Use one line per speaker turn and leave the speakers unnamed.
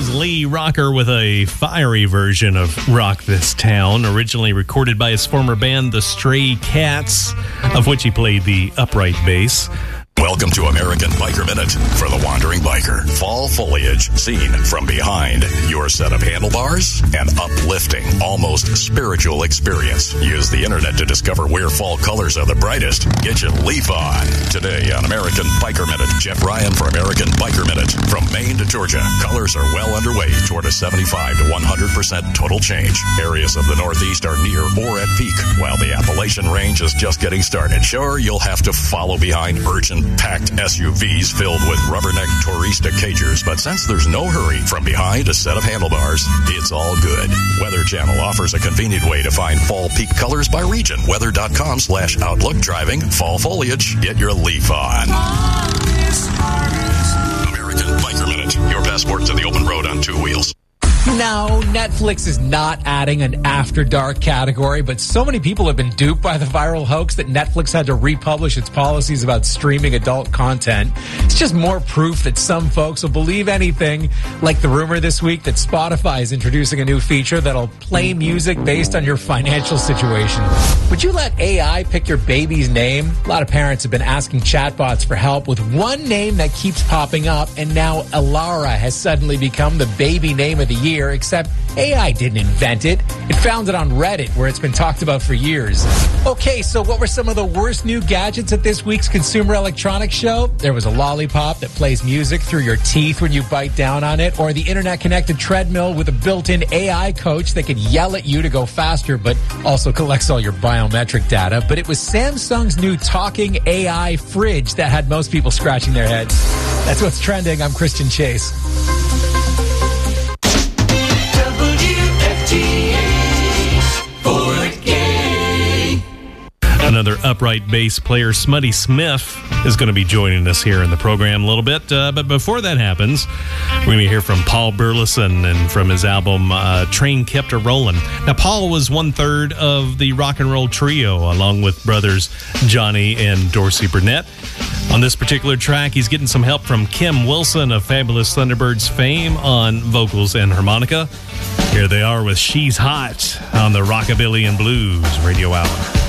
was Lee Rocker with a fiery version of Rock This Town, originally recorded by his former band, the Stray Cats, of which he played the upright bass.
Welcome to American Biker Minute for the Wandering Biker. Fall foliage seen from behind. Your set of handlebars, an uplifting, almost spiritual experience. Use the internet to discover where fall colors are the brightest. Get your leaf on. Today on American Biker Minute, Jeff Ryan for American Biker Minute. From Maine to Georgia, colors are well underway toward a 75 to 100% total change. Areas of the Northeast are near or at peak, while the Appalachian Range is just getting started. Sure, you'll have to follow behind urchin-packed SUVs filled with rubberneck Tourista cagers, but since there's no hurry, from behind a set of handlebars, it's all good. Weather Channel offers a convenient way to find fall peak colors by region. Weather.com/Outlook driving fall foliage. Get your leaf on. American Biker Minute, your passport to the open road on two wheels.
No, Netflix is not adding an After Dark category, but so many people have been duped by the viral hoax that Netflix had to republish its policies about streaming adult content. It's just more proof that some folks will believe anything, like the rumor this week that Spotify is introducing a new feature that'll play music based on your financial situation. Would you let AI pick your baby's name? A lot of parents have been asking chatbots for help with one name that keeps popping up, and now Alara has suddenly become the baby name of the year. Except AI didn't invent it. It found it on Reddit, where it's been talked about for years. Okay, so what were some of the worst new gadgets at this week's Consumer Electronics Show? There was a lollipop that plays music through your teeth when you bite down on it, or the internet-connected treadmill with a built-in AI coach that could yell at you to go faster, but also collects all your biometric data. But it was Samsung's new talking AI fridge that had most people scratching their heads. That's what's trending. I'm Christian Chase.
Another upright bass player, Smutty Smith, is going to be joining us here in the program a little bit. But before that happens, we're going to hear from Paul Burleson and from his album Train Kept a Rollin'. Now, Paul was 1/3 of the rock and roll trio, along with brothers Johnny and Dorsey Burnett. On this particular track, he's getting some help from Kim Wilson of Fabulous Thunderbirds fame on vocals and harmonica. Here they are with She's Hot on the Rockabilly and Blues Radio Hour.